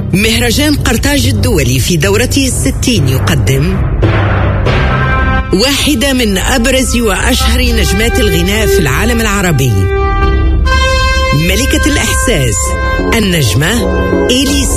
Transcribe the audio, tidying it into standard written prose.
مهرجان قرطاج الدولي في دورته 60 يقدم واحدة من أبرز وأشهر نجمات الغناء في العالم العربي، ملكة الإحساس، النجمة إليسا.